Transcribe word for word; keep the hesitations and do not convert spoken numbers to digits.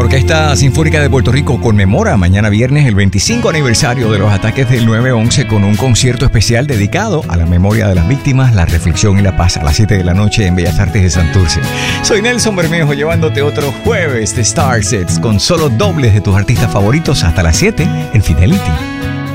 Orquesta Sinfónica de Puerto Rico conmemora mañana viernes el veinticinco aniversario de los ataques del nueve once con un concierto especial dedicado a la memoria de las víctimas, la reflexión y la paz a las siete de la noche en Bellas Artes de Santurce. Soy Nelson Bermejo llevándote otro jueves de Star Sets con solo dobles de tus artistas favoritos hasta las siete en Fidelity.